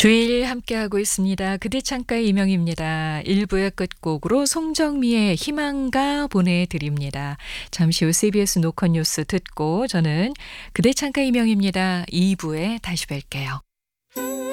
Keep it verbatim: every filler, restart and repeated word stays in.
주일 함께하고 있습니다. 그대 창가의 이명입니다. 일 부의 끝곡으로 송정미의 희망가 보내드립니다. 잠시 후 씨비에스 노컷 뉴스 듣고 저는 그대 창가 이명입니다. 이 부에 다시 뵐게요.